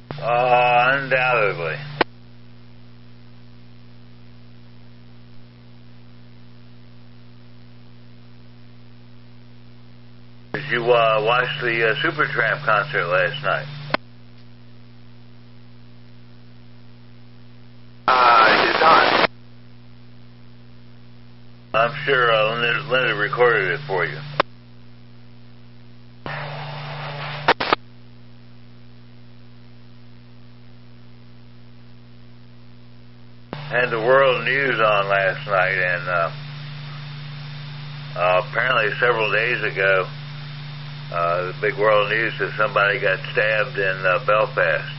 Undoubtedly. Did you watch the Supertramp concert last night? I did not. I'm sure Linda recorded it for you. Had the world news on last night, and apparently several days ago, the big world news that somebody got stabbed in Belfast.